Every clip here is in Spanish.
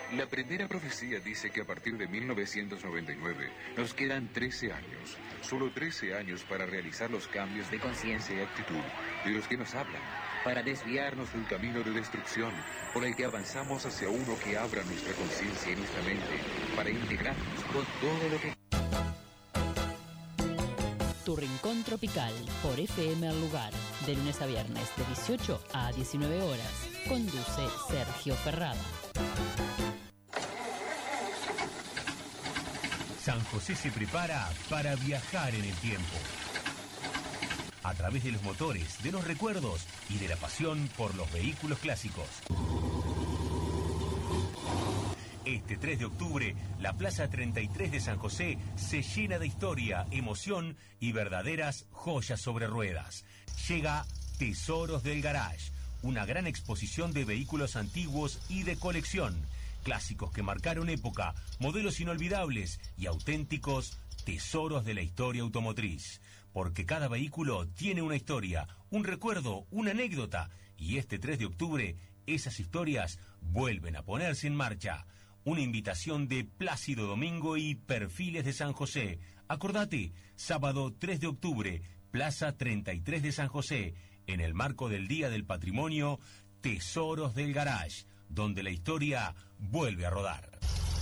La primera profecía dice que a partir de 1999 nos quedan 13 años, solo 13 años para realizar los cambios de conciencia y actitud de los que nos hablan, para desviarnos del camino de destrucción por el que avanzamos hacia uno que abra nuestra conciencia y nuestra mente, para integrarnos con todo lo que... Tu Rincón Tropical por FM El Lugar, de lunes a viernes de 18 a 19 horas. Conduce Sergio Ferrada. San José se prepara para viajar en el tiempo. A través de los motores, de los recuerdos y de la pasión por los vehículos clásicos. Este 3 de octubre, la Plaza 33 de San José se llena de historia, emoción y verdaderas joyas sobre ruedas. Llega Tesoros del Garage, una gran exposición de vehículos antiguos y de colección. Clásicos que marcaron época, modelos inolvidables y auténticos tesoros de la historia automotriz. Porque cada vehículo tiene una historia, un recuerdo, una anécdota. Y este 3 de octubre, esas historias vuelven a ponerse en marcha. Una invitación de Plácido Domingo y Perfiles de San José. Acordate, sábado 3 de octubre, Plaza 33 de San José, en el marco del Día del Patrimonio, Tesoros del Garage, donde la historia vuelve a rodar.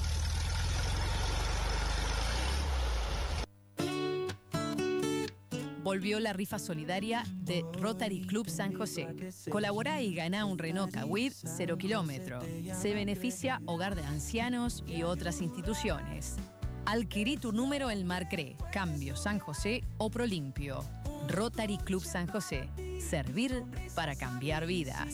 Volvió la rifa solidaria de Rotary Club San José. Colaborá y ganá un Renault Kwid 0 kilómetro. Se beneficia Hogar de Ancianos y otras instituciones. Adquirí tu número en Marcré, Cambio San José o Prolimpio. Rotary Club San José. Servir para cambiar vidas.